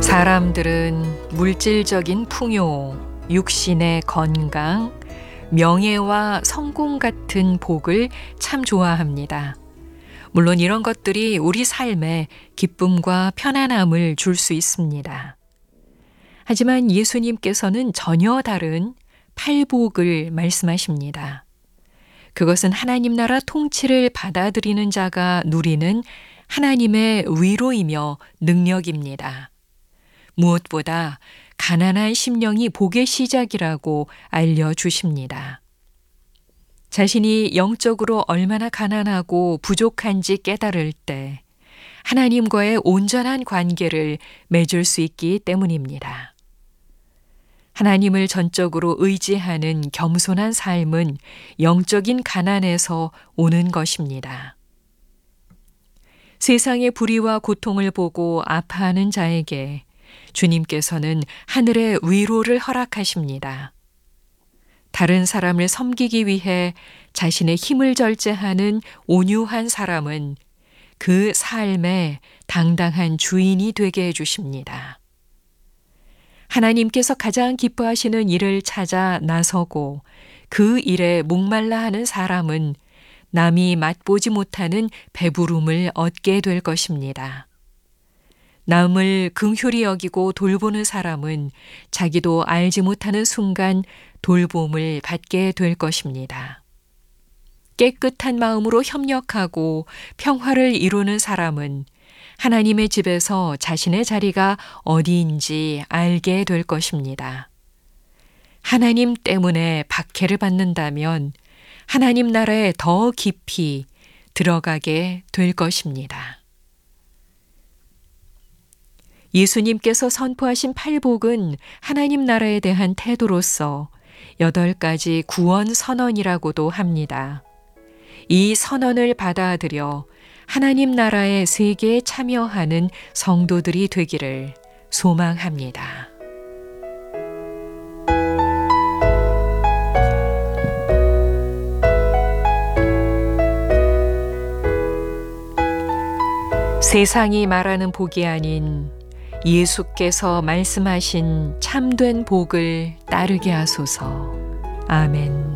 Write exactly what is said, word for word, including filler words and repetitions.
사람들은 물질적인 풍요, 육신의 건강, 명예와 성공 같은 복을 참 좋아합니다. 물론 이런 것들이 우리 삶에 기쁨과 편안함을 줄 수 있습니다. 하지만 예수님께서는 전혀 다른 팔복을 말씀하십니다. 그것은 하나님 나라 통치를 받아들이는 자가 누리는 하나님의 위로이며 능력입니다. 무엇보다 가난한 심령이 복의 시작이라고 알려주십니다. 자신이 영적으로 얼마나 가난하고 부족한지 깨달을 때 하나님과의 온전한 관계를 맺을 수 있기 때문입니다. 하나님을 전적으로 의지하는 겸손한 삶은 영적인 가난에서 오는 것입니다. 세상의 불의와 고통을 보고 아파하는 자에게 주님께서는 하늘의 위로를 허락하십니다. 다른 사람을 섬기기 위해 자신의 힘을 절제하는 온유한 사람은 그 삶의 당당한 주인이 되게 해주십니다. 하나님께서 가장 기뻐하시는 일을 찾아 나서고 그 일에 목말라 하는 사람은 남이 맛보지 못하는 배부름을 얻게 될 것입니다. 남을 긍휼히 여기고 돌보는 사람은 자기도 알지 못하는 순간 돌봄을 받게 될 것입니다. 깨끗한 마음으로 협력하고 평화를 이루는 사람은 하나님의 집에서 자신의 자리가 어디인지 알게 될 것입니다. 하나님 때문에 박해를 받는다면 하나님 나라에 더 깊이 들어가게 될 것입니다. 예수님께서 선포하신 팔복은 하나님 나라에 대한 태도로서 여덟 가지 구원 선언이라고도 합니다. 이 선언을 받아들여 하나님 나라의 세계에 참여하는 성도들이 되기를 소망합니다. 세상이 말하는 복이 아닌 예수께서 말씀하신 참된 복을 따르게 하소서. 아멘.